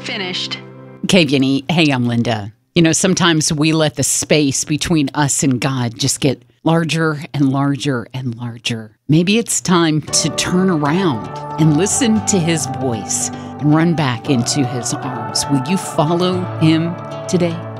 Finished. KVNE, hey, I'm Linda. You know, sometimes we let the space between us and God just get larger and larger and larger. Maybe it's time to turn around and listen to his voice and run back into his arms. Will you follow him today?